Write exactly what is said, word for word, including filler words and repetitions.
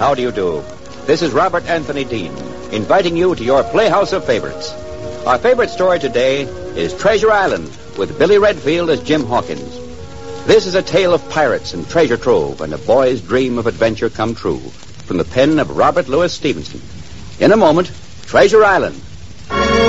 How do you do? This is Robert Anthony Dean, inviting you to your Playhouse of Favorites. Our favorite story today is Treasure Island, with Billy Redfield as Jim Hawkins. This is a tale of pirates and treasure trove and a boy's dream of adventure come true, from the pen of Robert Louis Stevenson. In a moment, Treasure Island.